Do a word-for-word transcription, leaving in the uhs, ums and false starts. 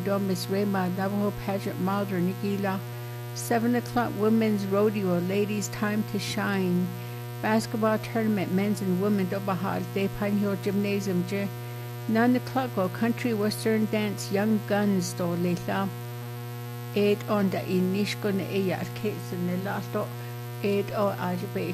Miss Rayma, Navajo Pageant Mulder, Nikila. seven o'clock Women's Rodeo, Ladies Time to Shine. Basketball Tournament, Men's and Women's Dobahal, De Pine Hill Gymnasium, Je. nine o'clock Country Western Dance, Young Guns, Do Leila. eight on the Inishko, Ne Eyar Case, and the last eight or Ajabe.